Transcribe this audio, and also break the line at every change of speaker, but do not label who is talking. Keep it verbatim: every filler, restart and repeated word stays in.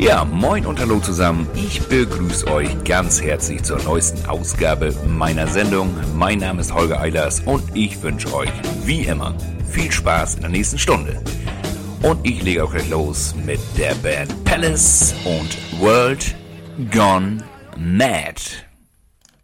Ja, moin und hallo zusammen. Ich begrüße euch ganz herzlich zur neuesten Ausgabe meiner Sendung. Mein Name ist Holger Eilers und ich wünsche euch, wie immer, viel Spaß in der nächsten Stunde. Und ich lege auch gleich los mit der Band Palace und World Gone Mad.